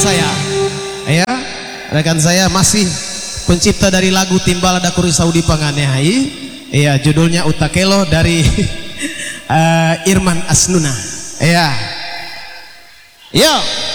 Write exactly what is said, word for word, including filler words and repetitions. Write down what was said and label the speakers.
Speaker 1: saya. Ya, rekan saya masih pencipta dari lagu Timbal Dakuri Saudi Panganehai. Iya, judulnya Utakelo dari uh, Irman Asnuna. Iya. Yo.